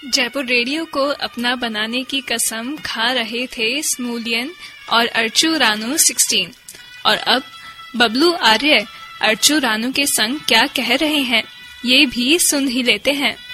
Jaipur radio को अपना बनाने की कसम खा रहे थे स्मूलियन और अर्चू रानू 16। और अब बबलू आर्य अर्चू रानू के संग क्या कह रहे हैं, ये भी सुन ही लेते हैं।